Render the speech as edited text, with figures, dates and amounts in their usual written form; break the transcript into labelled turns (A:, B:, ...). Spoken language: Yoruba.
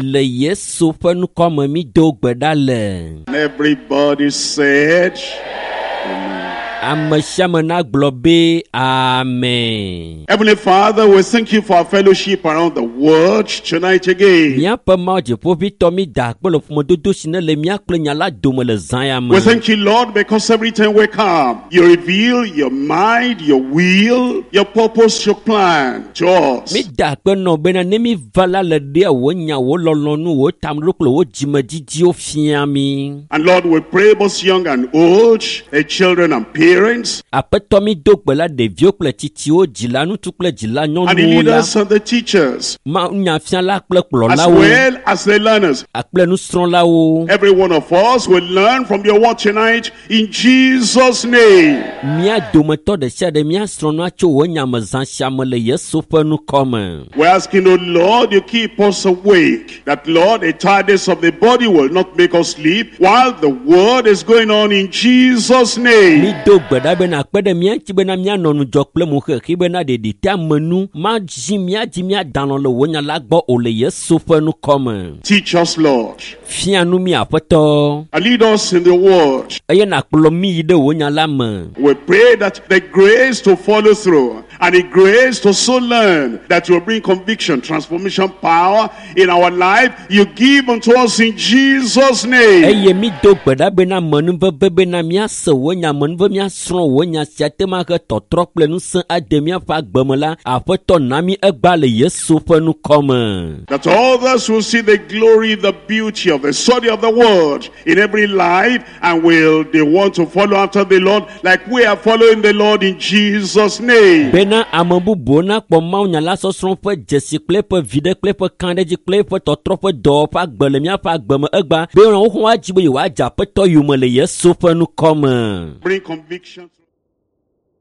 A: Le Yesu ƒe nukɔme mi do gbe ɖa le.
B: Everybody said,
A: Ame sia ame na gblɔ be amen.
B: Heavenly Father, we thank you for our fellowship around the world tonight again.
A: Míaƒe Mawu Dziƒoʋĩtɔ mi da akpe le ƒomedodo si ne le mía kple nya la dome le zã ya me.
B: We thank you, Lord, because every time we come, you reveal your mind, your will, your purpose, your plan to us.
A: Mi da akpe nɔ bena ne mi va la le ɖea wo nya wo lɔlɔnu wo tameɖo kple wo dzimedzidziwo fia mi.
B: And Lord, we pray both young and old, children and parents.
A: Aƒetɔ mi do gbe la ɖeviwo kple tsitsiwo, dzila ŋutsu kple dzila
B: And the
A: nyɔnuwo la.
B: leaders and the teachers,
A: Ma nyafiala kple
B: as
A: kplɔlawo.
B: well as the learners.
A: Akple nusrɔ̃lawo.
B: Every one of us will learn from your word tonight in Jesus' name.
A: Mía dometɔ ɖe sia ɖe mía srɔ̃nua tso wo nyamezã sia me le Yesu ƒe nukɔme.
B: We're asking, oh Lord, you keep us awake. That, Lord, the tiredness of the body will not make us sleep while the word is going on in Jesus'
A: Mi
B: name.
A: do gbe ɖa bena akpe ɖe mía ŋuti bena míanɔ nudzɔ kple moxexi bena ɖeɖi te amenu madzi míadzi míadanɔ le wo nya la gbɔ o le Yesu ƒe nukɔme.
B: Teach us, Lord,
A: Fia nu mi Aƒetɔ.
B: and lead us in the word.
A: Eye nàkplɔ mi yi ɖe wo nya la me.
B: We pray that the grace to follow through and the grace to so learn that will bring conviction, transformation, power in our life, you give unto us in Jesus' name.
A: Eye mi do gbe ɖa bena menuveve bena míase wo nya menuve míasrɔ̃ wo nya sia te ma he tɔtrɔ kple ŋusẽ ade míaƒe agbeme la, Aƒetɔ na mi egba le Yesu ƒe nukɔme.
B: That others will see the glory, the beauty of the study of the word in every life, and will they want to follow after the Lord like we are following the Lord in Jesus' name.
A: Bena ame bubuwo nakpɔ Mawu nya la sɔsrɔ̃ ƒe dzesi kple eƒe viɖe kple eƒe kaɖedzi kple eƒe tɔtrɔ ƒe dɔwɔƒe agbe le míaƒe agbeme egba be wohã woadzi be yewoadze Aƒetɔ yome le Yesu ƒe nukɔme.
B: Bring conviction.